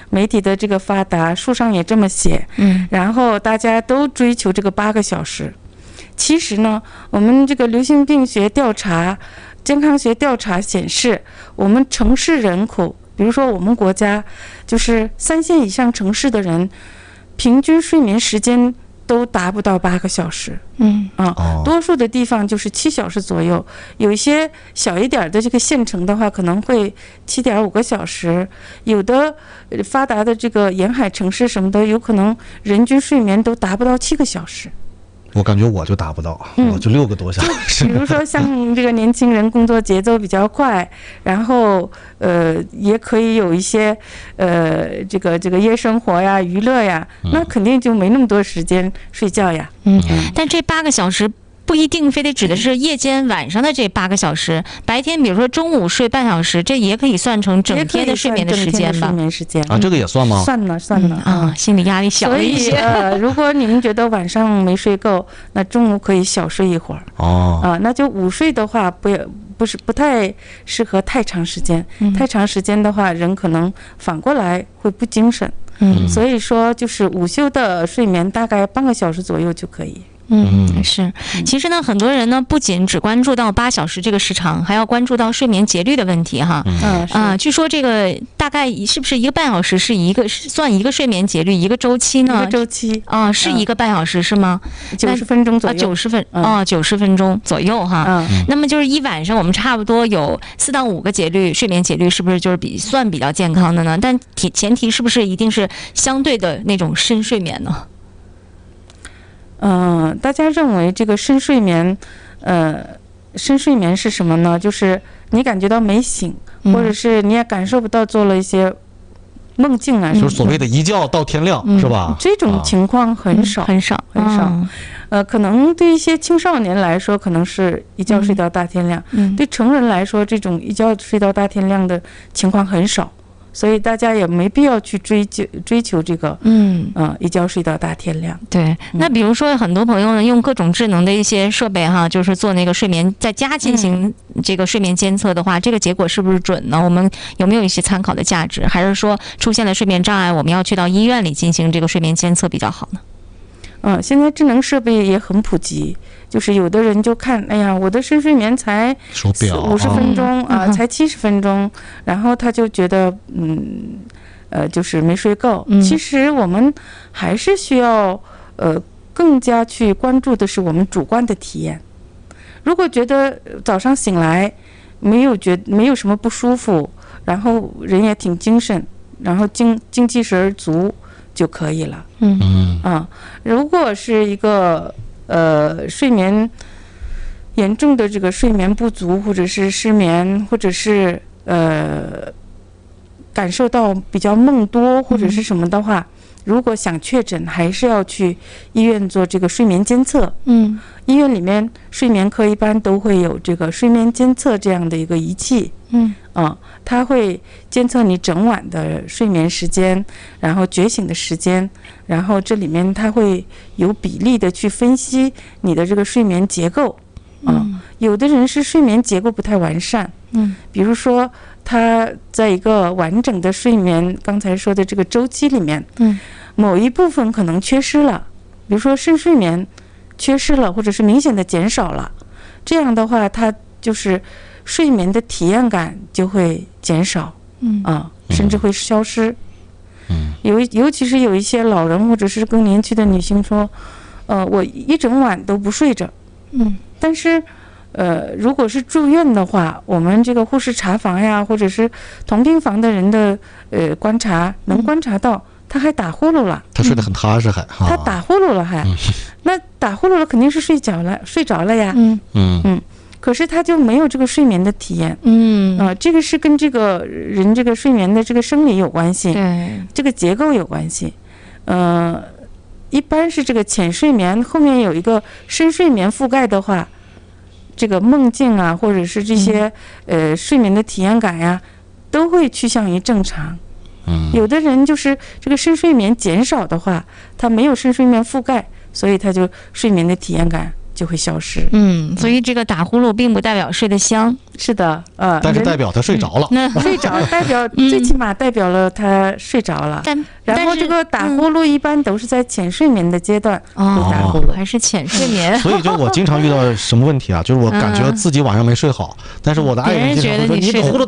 媒体的这个发达，书上也这么写，然后大家都追求这个8个小时。其实呢，我们这个流行病学调查、健康学调查显示，我们城市人口，比如说我们国家，就是3线以上城市的人，平均睡眠时间都达不到8个小时。多数的地方就是7小时左右，有一些小一点的这个县城的话，可能会7.5个小时，有的发达的这个沿海城市什么的，有可能人均睡眠都达不到7个小时。 我感觉我就达不到，我就6个多小时。 比如说像这个年轻人工作节奏比较快，然后也可以有一些这个夜生活呀、娱乐呀，那肯定就没那么多时间睡觉呀。 但这8个小时不一定非得指的是夜间晚上的这8个小时，白天比如说中午睡半小时，这也可以算成整天的睡眠的时间吧？ 睡眠时间啊，这个也算吗？ 算了啊，心理压力小了一些。 所以如果你们觉得晚上没睡够，那中午可以小睡一会儿。那就午睡的话，不太适合太长时间。太长时间的话，人可能反过来会不精神。所以说就是午休的睡眠大概半个小时左右就可以。 是。其实呢，很多人呢不仅只关注到8小时这个时长，还要关注到睡眠节律的问题哈。据说这个大概是不是1个半小时是算一个睡眠节律一个周期呢？ 一个周期是1个半小时是吗 ？90分钟左右。 90分钟左右哈。那么就是一晚上我们差不多有4到5个睡眠节律，是不是就是算比较健康的呢？但前提是不是一定是相对的那种深睡眠呢？ 大家认为这个深睡眠是什么呢？就是你感觉到没醒，或者是你也感受不到做了一些梦境啊， 就是所谓的一觉到天亮，是吧？ 这种情况很少。可能对一些青少年来说，可能是一觉睡到大天亮；对成人来说，这种一觉睡到大天亮的情况很少。所以大家也没必要去追求这个一觉睡到大天亮。 对，那比如说很多朋友呢用各种智能的一些设备哈，就是做那个睡眠在家进行这个睡眠监测的话，这个结果是不是准呢？我们有没有一些参考的价值？还是说出现了睡眠障碍，我们要去到医院里进行这个睡眠监测比较好呢？ 现在智能设备也很普及，就是有的人就看，哎呀，我的深睡眠才50分钟才70分钟，然后他就觉得就是没睡够。其实我们还是需要更加去关注的是我们主观的体验。如果觉得早上醒来没有什么不舒服，然后人也挺精神，然后精气神足就可以了。如果是一个睡眠严重的这个睡眠不足，或者是失眠，或者是感受到比较梦多或者是什么的话，如果想确诊，还是要去医院做这个睡眠监测。医院里面睡眠科一般都会有这个睡眠监测这样的一个仪器。它会监测你整晚的睡眠时间，然后觉醒的时间，然后这里面它会有比例的去分析你的这个睡眠结构。有的人是睡眠结构不太完善，比如说他在一个完整的睡眠刚才说的这个周期里面，某一部分可能缺失了，比如说深睡眠缺失了，或者是明显的减少了，这样的话他就是睡眠的体验感就会减少，甚至会消失。尤其是有一些老人或者是更年期的女性说，我一整晚都不睡着。但是如果是住院的话，我们这个护士查房呀，或者是同病房的人的观察，能观察到他还打呼噜了， 他睡得很踏实， 他打呼噜了还，那打呼噜了肯定是睡着了呀。可是他就没有这个睡眠的体验。这个是跟这个人这个睡眠的这个生理有关系， 对， 这个结构有关系。一般是这个浅睡眠后面有一个深睡眠覆盖的话，这个梦境啊，或者是这些睡眠的体验感呀，都会趋向于正常。有的人就是这个深睡眠减少的话，他没有深睡眠覆盖，所以他就睡眠的体验感就会消失。 所以这个打呼噜并不代表睡得香。 是的， 但是代表他睡着了。 睡着代表最起码代表了他睡着了。然后这个打呼噜一般都是在浅睡眠的阶段打呼噜， 还是浅睡眠。 所以就我经常遇到什么问题啊，就是我感觉自己晚上没睡好，但是我的爱人经常会说你呼噜